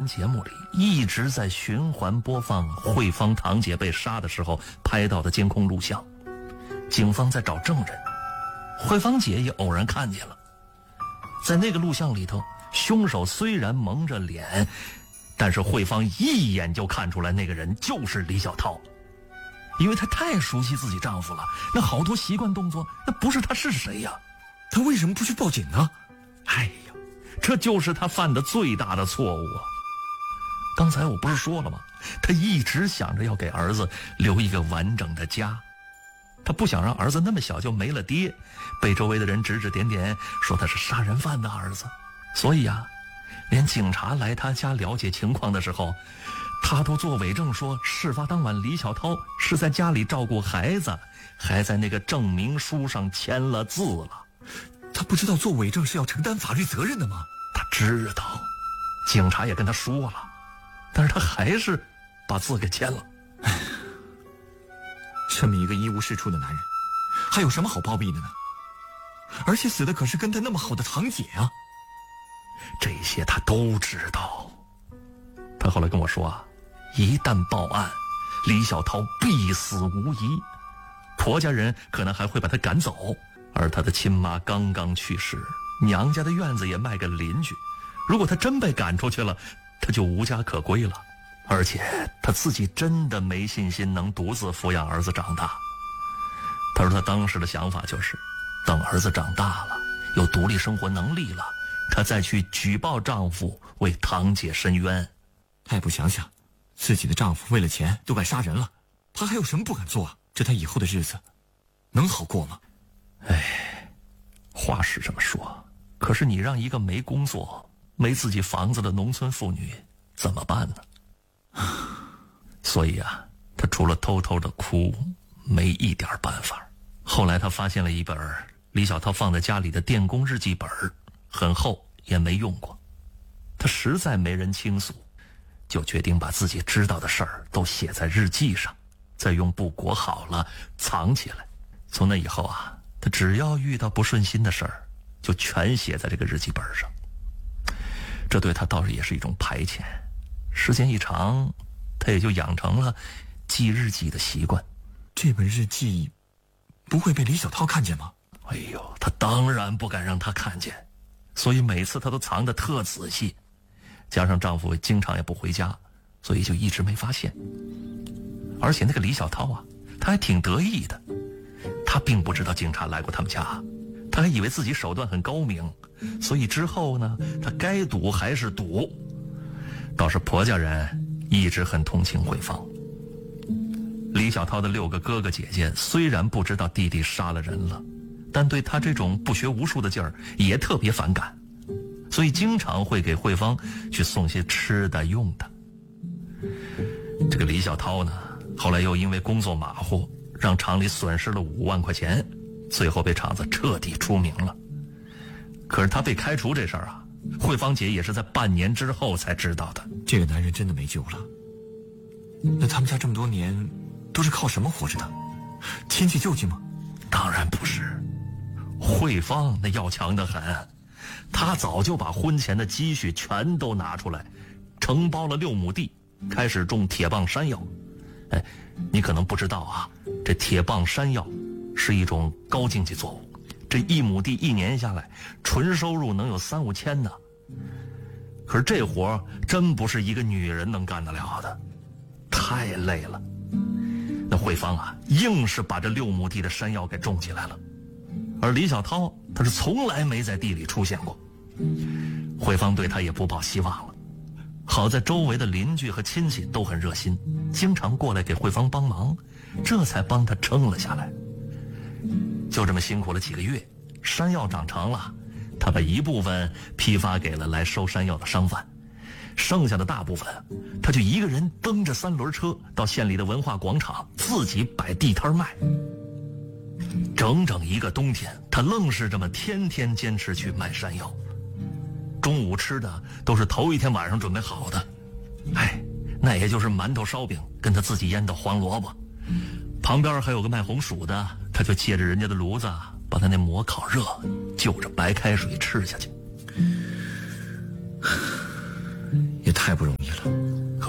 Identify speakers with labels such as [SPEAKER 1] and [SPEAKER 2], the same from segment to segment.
[SPEAKER 1] 节目里一直在循环播放慧芳堂姐被杀的时候拍到的监控录像。警方在找证人，慧芳姐也偶然看见了。在那个录像里头，凶手虽然蒙着脸，但是慧芳一眼就看出来那个人就是李小涛，因为她太熟悉自己丈夫了，那好多习惯动作，那不是她是谁呀？
[SPEAKER 2] 她为什么不去报警呢？
[SPEAKER 1] 哎呀，这就是她犯的最大的错误啊！刚才我不是说了吗？她一直想着要给儿子留一个完整的家，她不想让儿子那么小就没了爹，被周围的人指指点点说他是杀人犯的儿子。所以啊，连警察来他家了解情况的时候，他都做伪证说事发当晚李小涛是在家里照顾孩子，还在那个证明书上签了字了。
[SPEAKER 2] 他不知道做伪证是要承担法律责任的吗？
[SPEAKER 1] 他知道，警察也跟他说了，但是他还是把字给签了。
[SPEAKER 2] 这么一个一无是处的男人，还有什么好包庇的呢？而且死的可是跟他那么好的堂姐啊！
[SPEAKER 1] 这些他都知道。他后来跟我说啊，一旦报案，李小涛必死无疑，婆家人可能还会把他赶走，而他的亲妈刚刚去世，娘家的院子也卖给邻居，如果他真被赶出去了，他就无家可归了。而且他自己真的没信心能独自抚养儿子长大。他说他当时的想法就是，等儿子长大了，有独立生活能力了，她再去举报丈夫为堂姐申冤。
[SPEAKER 2] 她也不想想，自己的丈夫为了钱都敢杀人了，她还有什么不敢做啊？这她以后的日子能好过吗？
[SPEAKER 1] 哎，话是这么说，可是你让一个没工作、没自己房子的农村妇女怎么办呢？所以啊，她除了偷偷的哭，没一点办法。后来她发现了一本李小涛放在家里的电工日记本，很厚，也没用过。她实在没人倾诉，就决定把自己知道的事儿都写在日记上，再用布裹好了藏起来。从那以后啊，她只要遇到不顺心的事儿，就全写在这个日记本上。这对她倒是也是一种排遣，时间一长，她也就养成了记日记的习惯。
[SPEAKER 2] 这本日记不会被李小涛看见吗？
[SPEAKER 1] 哎呦，她当然不敢让他看见，所以每次她都藏得特仔细，加上丈夫经常也不回家，所以就一直没发现。而且那个李小涛啊，他还挺得意的，他并不知道警察来过他们家，他还以为自己手段很高明，所以之后呢，他该赌还是赌。倒是婆家人一直很同情慧芳。李小涛的6个哥哥姐姐虽然不知道弟弟杀了人了，但对他这种不学无术的劲儿也特别反感，所以经常会给慧芳去送些吃的用的。这个李小涛呢，后来又因为工作马虎，让厂里损失了5万块钱，最后被厂子彻底出名了。可是他被开除这事儿啊，慧芳姐也是在半年之后才知道的。
[SPEAKER 2] 这个男人真的没救了。那他们家这么多年都是靠什么活着的？亲戚救济吗？
[SPEAKER 1] 当然不是，慧芳那要强得很，她早就把婚前的积蓄全都拿出来，承包了6亩地，开始种铁棒山药。哎，你可能不知道啊，这铁棒山药是一种高经济作物，这1亩地1年下来，纯收入能有3、5千呢。可是这活真不是一个女人能干得了的，太累了。那慧芳啊，硬是把这6亩地的山药给种起来了，而李小涛他是从来没在地里出现过。慧芳对他也不抱希望了，好在周围的邻居和亲戚都很热心，经常过来给慧芳帮忙，这才帮他撑了下来。就这么辛苦了几个月，山药长成了，他把一部分批发给了来收山药的商贩，剩下的大部分他就一个人蹬着3轮车到县里的文化广场自己摆地摊卖。整整1个冬天，他愣是这么天天坚持去卖山药。中午吃的都是头一天晚上准备好的，哎，那也就是馒头烧饼跟他自己腌的黄萝卜，旁边还有个卖红薯的，他就借着人家的炉子把他那馍烤热，就着白开水吃下去。
[SPEAKER 2] 也太不容易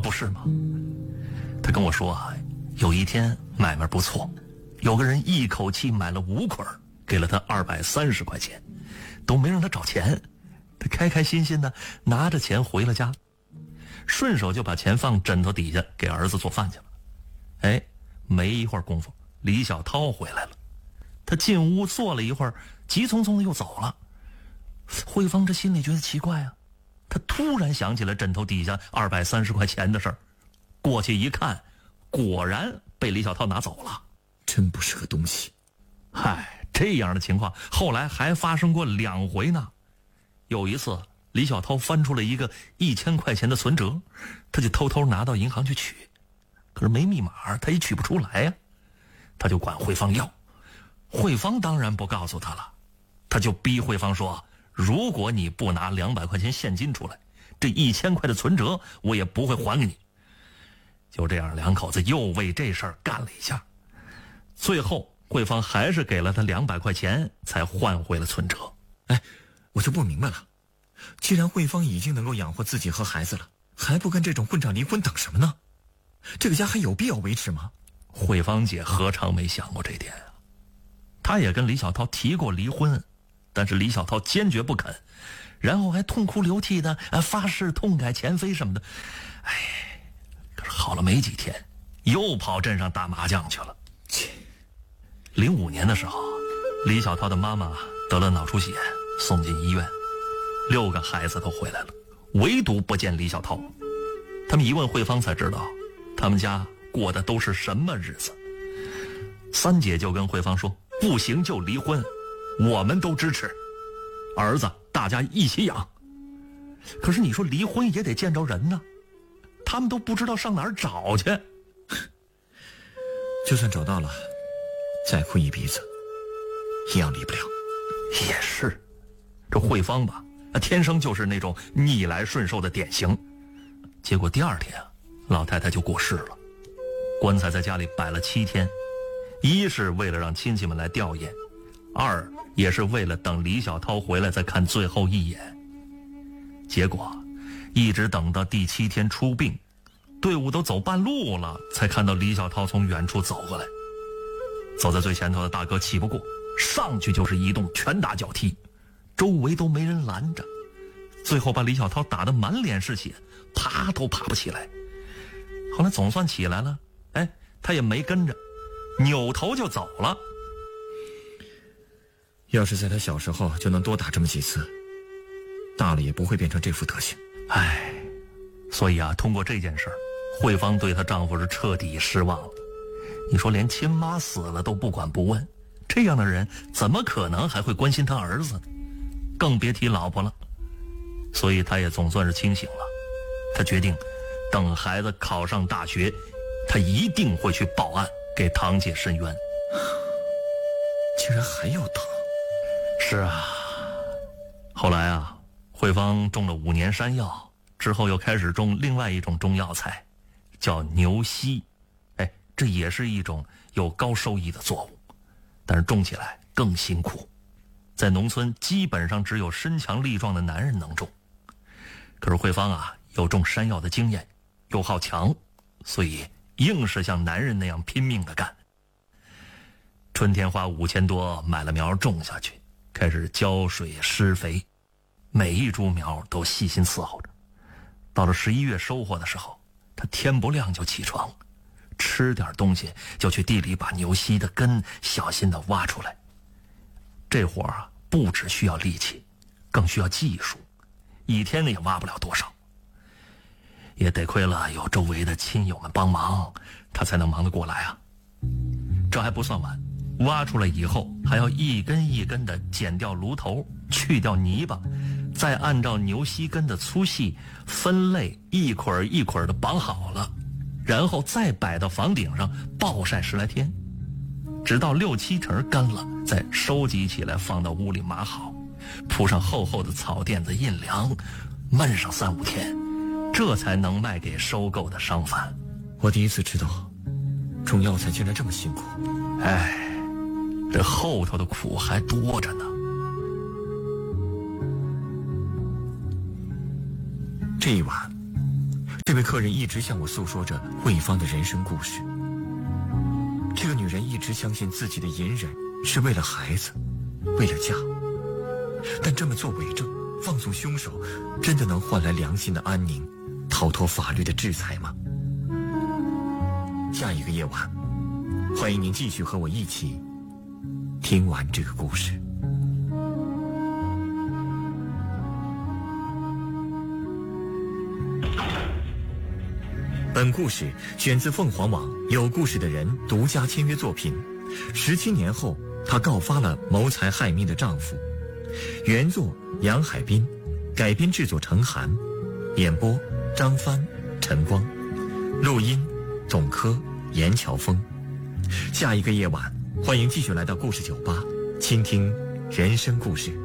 [SPEAKER 1] 不是吗？他跟我说啊，有一天买卖不错，有个人一口气买了5捆，给了他230块钱，都没让他找钱。他开开心心的拿着钱回了家，顺手就把钱放枕头底下给儿子做饭去了。哎，没一会儿功夫，李小涛回来了。他进屋坐了一会儿，急匆匆的又走了。慧芳这心里觉得奇怪啊，他突然想起了枕头底下230块钱的事儿，过去一看，果然被李小涛拿走了。
[SPEAKER 2] 真不是个东西。
[SPEAKER 1] 嗨，这样的情况后来还发生过2回呢。有一次，李小涛翻出了一个1000块钱的存折，他就偷偷拿到银行去取，可是没密码，他也取不出来呀。他就管慧芳要，慧芳当然不告诉他了，他就逼慧芳说，如果你不拿200块钱现金出来，这1000块的存折我也不会还给你。就这样，两口子又为这事儿干了一架。最后慧芳还是给了他200块钱，才换回了存折。
[SPEAKER 2] 哎，我就不明白了，既然慧芳已经能够养活自己和孩子了，还不跟这种混账离婚等什么呢？这个家还有必要维持吗？
[SPEAKER 1] 慧芳姐何尝没想过这点啊？她也跟李小涛提过离婚，但是李小涛坚决不肯，然后还痛哭流涕的发誓痛改前非什么的。哎，可是好了没几天，又跑镇上打麻将去了。05年的时候，李小涛的妈妈得了脑出血，送进医院，6个孩子都回来了，唯独不见李小涛。他们一问慧芳才知道，他们家过的都是什么日子。三姐就跟慧芳说，不行就离婚，我们都支持，儿子大家一起养。可是你说离婚也得见着人呢，他们都不知道上哪儿找去。
[SPEAKER 2] 就算找到了，再哭一鼻子一样离不了。
[SPEAKER 1] 也是，这慧芳吧，天生就是那种逆来顺受的典型。结果第2天啊，老太太就过世了，棺材在家里摆了7天，一是为了让亲戚们来吊唁，2也是为了等李小涛回来再看最后一眼。结果一直等到第7天出殡，队伍都走半路了，才看到李小涛从远处走过来。走在最前头的大哥气不过，上去就是一顿拳打脚踢，周围都没人拦着，最后把李小涛打得满脸是血，爬都爬不起来。后来总算起来了，哎，他也没跟着，扭头就走了。
[SPEAKER 2] 要是在他小时候就能多打这么几次，大了也不会变成这副德行。
[SPEAKER 1] 哎，所以啊，通过这件事儿，慧芳对她丈夫是彻底失望了。你说连亲妈死了都不管不问，这样的人怎么可能还会关心他儿子呢？更别提老婆了。所以他也总算是清醒了，他决定等孩子考上大学，他一定会去报案，给堂姐申冤。
[SPEAKER 2] 竟然还要等？
[SPEAKER 1] 是啊，后来啊，慧芳种了5年山药之后，又开始种另外一种中药材，叫牛膝。哎，这也是一种有高收益的作物，但是种起来更辛苦，在农村基本上只有身强力壮的男人能种。可是慧芳啊，有种山药的经验，又好强，所以硬是像男人那样拼命的干。春天花5000多买了苗种下去，开始浇水施肥，每一株苗都细心伺候着。到了11月收获的时候，他天不亮就起床，吃点东西就去地里把牛膝的根小心的挖出来。这活啊，不只需要力气，更需要技术，一天也挖不了多少。也得亏了有周围的亲友们帮忙，他才能忙得过来啊。这还不算完，挖出来以后还要一根一根的剪掉芦头，去掉泥巴，再按照牛膝根的粗细分类，一捆一捆的绑好了，然后再摆到房顶上暴晒10来天，直到6、7成干了，再收集起来放到屋里码好，铺上厚厚的草垫子阴凉，闷上3、5天，这才能卖给收购的商贩。
[SPEAKER 2] 我第一次知道种药材竟然这么辛苦。
[SPEAKER 1] 哎，这后头的苦还多着呢。
[SPEAKER 2] 这一晚，这这位客人一直向我诉说着慧芳的人生故事。这个女人一直相信自己的隐忍是为了孩子，为了家。但这么做伪证，放纵凶手，真的能换来良心的安宁，逃脱法律的制裁吗？下一个夜晚，欢迎您继续和我一起听完这个故事。本故事选自凤凰网有故事的人独家签约作品。17年后，她告发了谋财害命的丈夫。原作杨海滨，改编制作程涵，演播张帆、陈光，录音董珂、严乔峰。下一个夜晚，欢迎继续来到故事酒吧，倾听人生故事。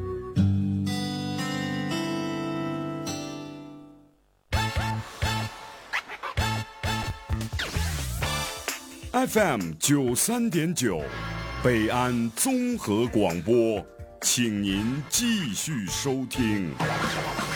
[SPEAKER 3] FM 93.9，北安综合广播，请您继续收听。